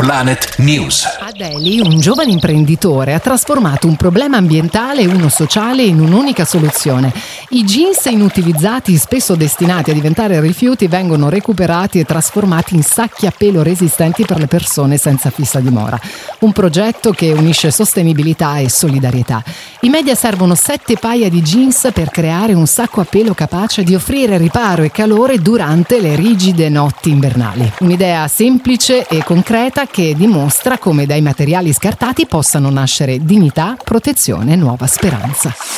Planet News. A Delhi un giovane imprenditore ha trasformato un problema ambientale e uno sociale in un'unica soluzione. I jeans inutilizzati, spesso destinati a diventare rifiuti, vengono recuperati e trasformati in sacchi a pelo resistenti per le persone senza fissa dimora. Un progetto che unisce sostenibilità e solidarietà. I media servono 7 paia di jeans per creare un sacco a pelo capace di offrire riparo e calore durante le rigide notti invernali. Un'idea semplice e concreta che dimostra come dai materiali scartati possano nascere dignità, protezione e nuova speranza.